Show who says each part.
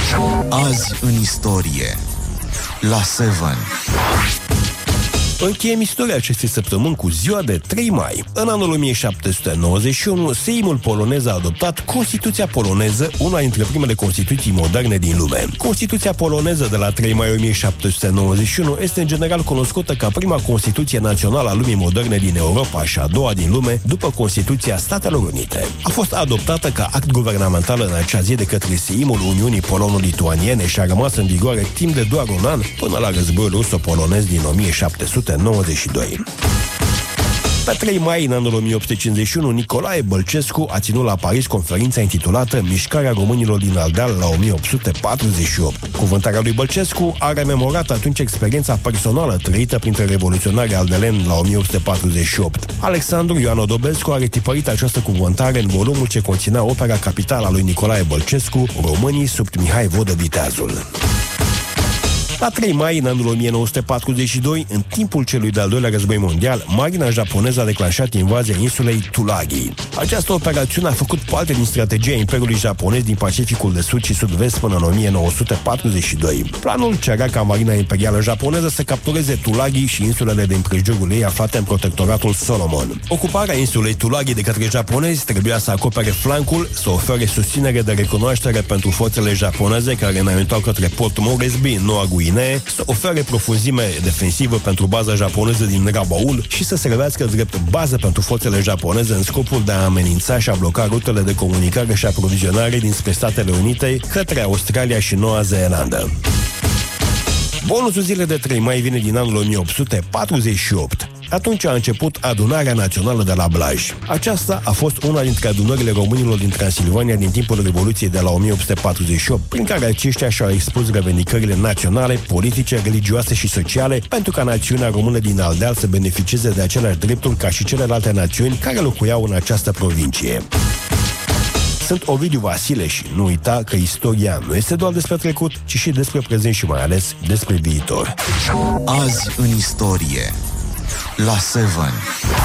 Speaker 1: Azi în istorie, la 7.
Speaker 2: Încheiem istoria acestei săptămâni cu ziua de 3 mai. În anul 1791, Seimul polonez a adoptat Constituția poloneză, una dintre primele constituții moderne din lume. Constituția poloneză de la 3 mai 1791 este în general cunoscută ca prima Constituție națională a lumii moderne din Europa și a doua din lume, după Constituția Statelor Unite. A fost adoptată ca act guvernamental în acea zi de către Seimul Uniunii Polono-Lituaniene și a rămas în vigoare timp de doar un an, până la războiul ruso-polonez din 1792. Pe 3 mai, în anul 1851, Nicolae Bălcescu a ținut la Paris conferința intitulată Mișcarea românilor din Ardeal la 1848. Cuvântarea lui Bălcescu a rememorat atunci experiența personală trăită printre revoluționari ardeleni la 1848. Alexandru Ioan Odobescu a retipărit această cuvântare în volumul ce conținea opera capitală a lui Nicolae Bălcescu, Românii sub Mihai Vodă Viteazul. La 3 mai, în anul 1942, în timpul celui de-al doilea război mondial, marina japoneză a declanșat invazia insulei Tulagi. Această operațiune a făcut parte din strategia Imperiului japonez din Pacificul de Sud și Sud-Vest până în 1942. Planul cerea ca marina imperială japoneză să captureze Tulagi și insulele din prejurul ei aflate în protectoratul Solomon. Ocuparea insulei Tulagi de către japonezi trebuia să acopere flancul, să ofere susținere de recunoaștere pentru forțele japoneze care înaintau către Port Moresby, în Noua Guinee, să ofere profunzime defensivă pentru baza japoneză din Rabaul și să servească drept bază pentru forțele japoneze în scopul de a amenința și a bloca rutele de comunicare și aprovizionare dinspre Statele Unite către Australia și Noua Zeelandă. Bonusul zilei de 3 mai vine din anul 1848. Atunci a început Adunarea Națională de la Blaj. Aceasta a fost una dintre adunările românilor din Transilvania din timpul Revoluției de la 1848, prin care aceștia și-au expus revendicările naționale, politice, religioase și sociale, pentru ca națiunea română din Ardeal să beneficieze de aceleași drepturi ca și celelalte națiuni care locuiau în această provincie. Sunt Ovidiu Vasile și nu uita că istoria nu este doar despre trecut, ci și despre prezent și mai ales despre viitor.
Speaker 1: Azi în istorie, la 7.